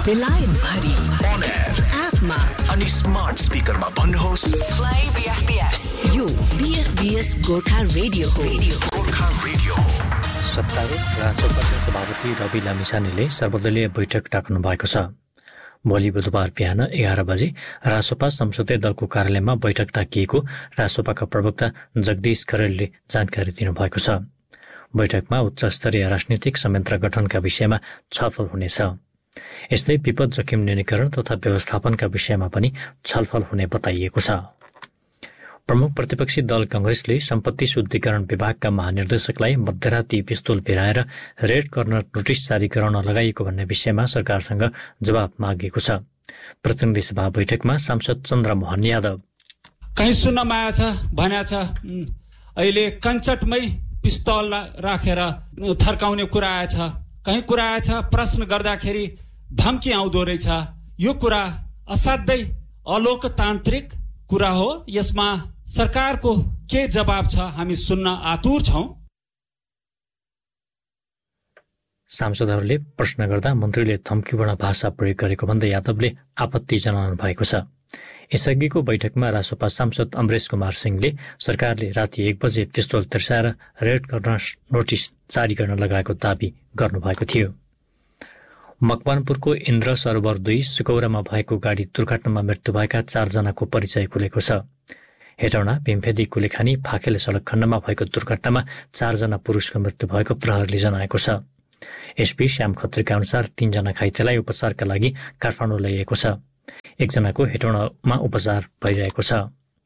बेलायत भरि on air एपमा अनि स्मार्ट स्पिकरमा भन्नुहोस् Play BFBS. यो BFBS गोर्खा रेडियो हो. गोर्खा रेडियो हो। सत्तारूढ राजसभाका सभापति रवि लामिछानेले सर्वदलीय बैठक डाक्नु भएको छ। भोलि बुधबार बिहान 11 बजे रासोपा संसदीय दलको कार्यालयमा बैठक डाकिएको रासोपाका प्रवक्ता जगदीश खरेलले जानकारी दिनुभएको छ। बैठकमा उच्च स्तरीय राजनीतिक संयन्त्र गठनका विषयमा छलफल हुनेछ। यस्तै विपद जोखिम न्यूनीकरण तथा व्यवस्थापनका विषयमा पनि छलफल हुने बताइएको छ। प्रमुख प्रतिपक्षी दल कांग्रेसले सम्पत्ति शुद्धिकरण विभागका महानिर्देशकलाई मध्यराती पिस्तोल भिराएर रेड कर्नर नोटिस जारी गराउन लगाइएको भन्ने विषयमा सरकारसँग जवाब मागेको छ। प्रतिनिधि सभा बैठकमा सांसद चन्द्रमोहन यादव कहीँ सुन्नमा आएछ भनेछ अहिले कञ्चटमै पिस्तौल राखेर थर्काउने कुरा आएछ, कहीँ कुरा आएछ प्रश्न गर्दाखेरि धम्की आउँदो रहेछ। यो कुरा असाध्यै अलोकतान्त्रिक कुरा हो। यसमा सरकारको के जवाब छ हामी सुन्न आतुर छौं। सांसदहरूले प्रश्न गर्दा मन्त्रीले धम्कीपूर्ण भाषा प्रयोग गरेको भन्दै यादवले आपत्ति जनाउनु भएको छ। यसअघिको बैठकमा रासोपा सांसद अमरेश कुमार सिंहले सरकारले राति 1 बजे पिस्तोल तिर्साएर रेड कर्नर नोटिस जारी गर्न लगाएको दावी गर्नुभएको थियो। मकवानपुरको इन्द्र सरोवर 2 सुकौरामा भएको गाडी दुर्घटनामा मृत्यु भएका 4 जनाको परिचय खुलेको छ। हेटौँडा भीमफेदी कुलेखानी फाखेले सडक खण्डमा भएको दुर्घटनामा 4 जना पुरुषको मृत्यु भएको प्रहरीले जनाएको छ। एसपी श्याम खत्रीका अनुसार 3 जना घाइतेलाई उपचारका लागि काठमाडौँ ल्याइएको छ। 1 जनाको हेटौँडामा उपचार भइरहेको छ।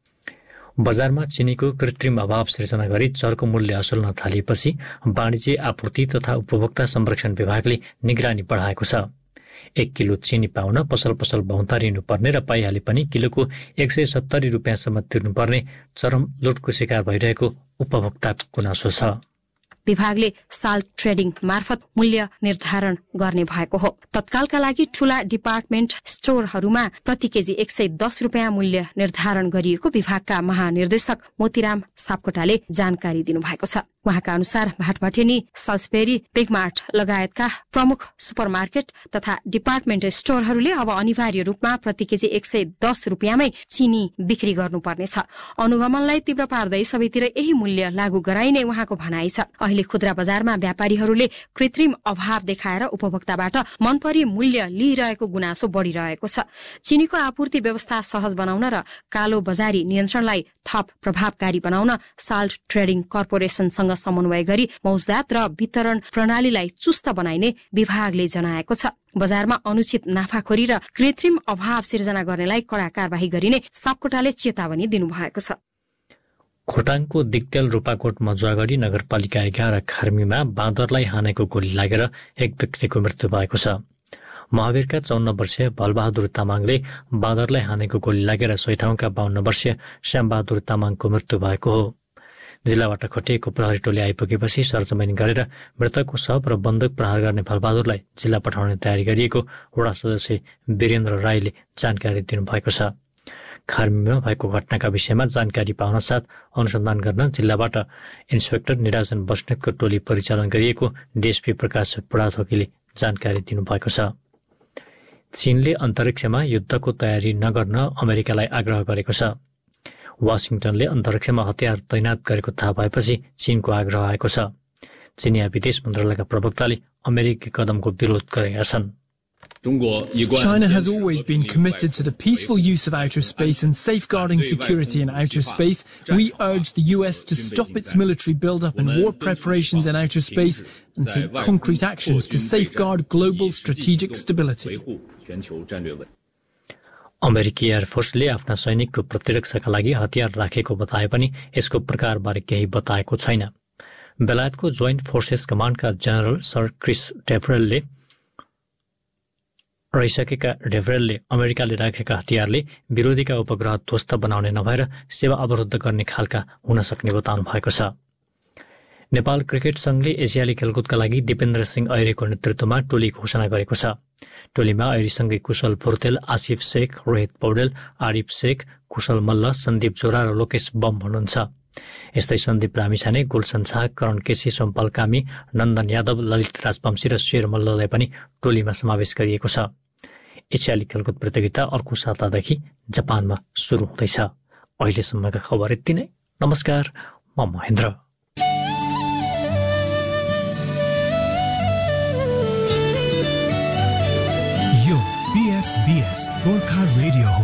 बजारमा चिनीको कृत्रिम अभाव सिर्जना गरी चर्को मूल्य असुल्न थालिएपछि वाणिज्य आपूर्ति तथा उपभोक्ता संरक्षण विभागले निगरानी बढाएको छ। 1 किलो चिनी पाउन पसल बहुतारिनु पर्ने र पाइहाले पनि किलोको 170 रुपियाँसम्म तिर्नुपर्ने चरम लुटको शिकार भइरहेको उपभोक्ताको गुनासो छ। विभागले साल्ट ट्रेडिङ मार्फत मूल्य निर्धारण गर्ने भएको हो। तत्कालका लागि ठूला डिपार्टमेन्ट स्टोरहरूमा प्रति केजी 110 रुपियाँ मूल्य निर्धारण गरिएको विभागका महानिर्देशक मोतीराम सापकोटाले जानकारी दिनुभएको छ। उहाँका अनुसार भाटभटेनी, सल्सबेरी, बिगमार्ट लगायतका प्रमुख सुपरमार्केट तथा डिपार्टमेन्ट स्टोरहरूले अब अनिवार्य रूपमा प्रति केजी 110 रुपियाँमै चिनी बिक्री गर्नुपर्नेछ। अनुगमनलाई तीव्र पार्दै सबैतिर यही मूल्य लागू गराइने उहाँको भनाइ छ। अहिले खुद्रा बजारमा व्यापारीहरूले कृत्रिम अभाव देखाएर उपभोक्ताबाट मनपरी मूल्य लिइरहेको गुनासो बढ़िरहेको छ। चिनीको आपूर्ति व्यवस्था सहज बनाउन र कालो बजारी नियन्त्रणलाई थप प्रभावकारी बनाउन साल्ट ट्रेडिङ कर्पोरेसनसँग समन्वय गरी मौजदात र वितरण प्रणालीलाई चुस्त बनाइने विभागले जनाएको छ। बजारमा अनुचित नाफाखोरी र कृत्रिम अभाव सिर्जना गर्नेलाई कड़ा कारबाही गरिने सापकोटाले चेतावनी दिनुभएको छ। खोटाङको दिक्तेल रूपाकोट मजुवागढी नगरपालिका 11 खार्मीमा बाँदरलाई हानेको गोली लागेर 1 व्यक्तिको मृत्यु भएको छ। महावीरका 54 वर्षीय बलबहादुर तामाङले बाँदरलाई हानेको गोली लागेर सोइठाउँका 52 वर्षीय श्यामबहादुर तामाङको मृत्यु भएको हो। जिल्लाबाट खटिएको प्रहरी टोली आइपुगेपछि सरजमिन गरेर मृतकको शव र बन्दुक प्रहार गर्ने बलबहादुरलाई जिल्ला पठाउने तयारी गरिएको वडा सदस्य वीरेन्द्र राईले जानकारी दिनुभएको छ। खार्मीमा भएको घटनाका विषयमा जानकारी पाउन साथ अनुसन्धान गर्न जिल्लाबाट इन्सपेक्टर निराजन बस्नेतको टोली परिचालन गरिएको डीएसपी प्रकाश बुढाथोकीले जानकारी दिनुभएको छ। चीनले अन्तरिक्षमा युद्धको तयारी नगर्न अमेरिकालाई आग्रह गरेको छ। वाशिंगटनले अन्तरिक्षमा हतियार तैनात गरेको थाहा भएपछि चीनको आग्रह आएको छ। चीनिया विदेश मन्त्रालयका प्रवक्ताले अमेरिकी कदमको विरोध गरेका छन्। China has always been committed to the peaceful use of outer space and safeguarding security in outer space. We urge the US to stop its military build-up and war preparations in outer space and take concrete actions to safeguard global strategic stability. अमेरिकी एयरफोर्सले आफ्ना सैनिकको प्रतिरक्षाका लागि हतियार राखेको बताए पनि यसको प्रकारबारे केही बताएको छैन। बेलायतको joint forces कमान्डका general sir Chris डेभरेलले अमेरिकाले राखेका हतियारले विरोधीका उपग्रह ध्वस्त बनाउने नभएर सेवा अवरुद्ध गर्ने खालका हुन सक्ने बताउनु भएको छ। नेपाल क्रिकेट संघले एसियाली खेलकुदका लागि दिपेन्द्र सिंह ऐरीको नेतृत्वमा टोली घोषणा गरेको छ। टोलीमा ऐरीसँगै कुशल फुर्तेल, आसिफ शेख, रोहित पौडेल, आरिफ शेख, कुशल मल्ल, सन्दीप जोरा र लोकेश बम हुनुहुन्छ। यस्तै सन्दीप रामिछाने, गुलसन शाह, करण केसी, सोमपाल कामी, नन्दन यादव, ललित राजवंशी र शेर मल्ललाई पनि टोलीमा समावेश गरिएको छ। एसियाली खेलकुद प्रतियोगिता अर्को सातादेखि जापानमा सुरु हुँदैछ। अहिलेसम्मका खबर यति नै। नमस्कार, म महेन्द्र। यो PFBS गोर्खा रेडियो हो।